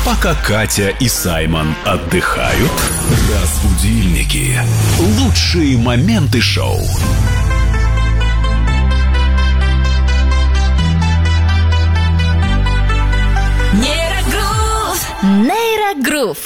Пока Катя и Саймон отдыхают, разбудильники. Лучшие моменты шоу. Нейрогрув.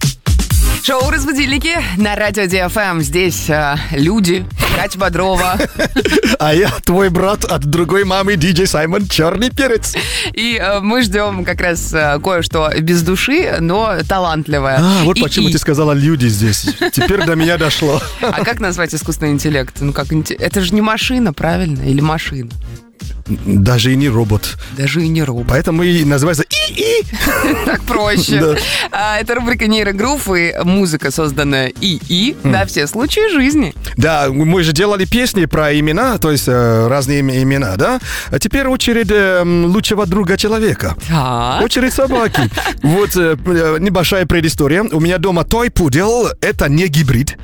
Шоу «Разбудильники» на радио ДФМ. Здесь люди, Катя Бодрова. А я твой брат от другой мамы, диджей Саймон Черный Перец. И мы ждем как раз кое-что без души, но талантливое. Вот почему ты сказала «люди» здесь. Теперь до меня дошло. А как назвать искусственный интеллект? Это же не машина, правильно? Или машина? Даже и не робот. Даже и не робот. Поэтому и называется ИИ. Так проще. Это рубрика «Нейрогрув» и музыка, созданная ИИ на все случаи жизни. Да, мы же делали песни про имена, то есть разные имена, да? А теперь очередь лучшего друга человека. Так. Очередь собаки. Вот небольшая предыстория. У меня дома той пудел, это не гибрид.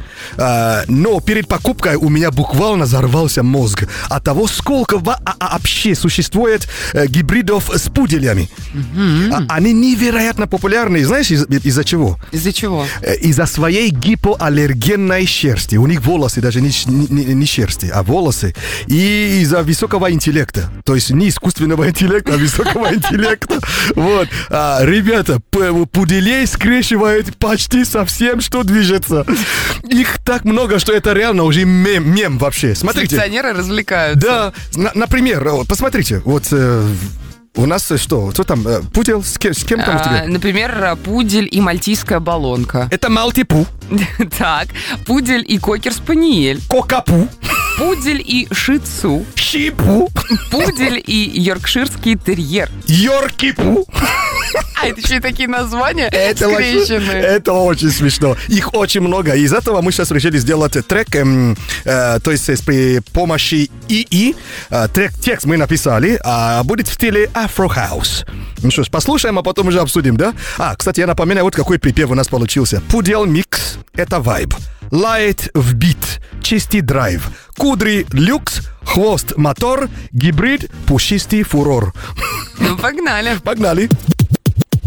Но перед покупкой у меня буквально взорвался мозг от того, сколько вообще существует гибридов с пуделями. Они невероятно популярны. Знаешь, из-за чего? Из-за чего? Из-за своей гипоаллергенной шерсти. У них волосы даже не шерсти, а волосы. И из-за высокого интеллекта. То есть не искусственного интеллекта, а высокого интеллекта. Вот. Ребята, пуделей скрещивают почти со всем, что движется. Их так много, что это реально уже мем вообще. Смотрите. Селекционеры развлекаются. Да. Например, посмотрите, вот у нас что там, пудель, с кем там у тебя? Например, пудель и мальтийская баллонка. Это малтипу. Так, пудель и кокер-спаниель. Кокапу. Пудель и шицу. Шипу. Пудель и йоркширский терьер. Йоркипу. А это еще и такие названия скрещенные. Это очень смешно. Их очень много. Из этого мы сейчас решили сделать трек, то есть при помощи ИИ. Текст мы написали, а будет в стиле Afro House. Ну что ж, послушаем, а потом уже обсудим, да? Кстати, я напоминаю, вот какой припев у нас получился. Пудел микс — это вайб. Лайт в бит, чистый драйв. Кудри люкс, хвост мотор, гибрид пушистый фурор. Ну, погнали. Погнали.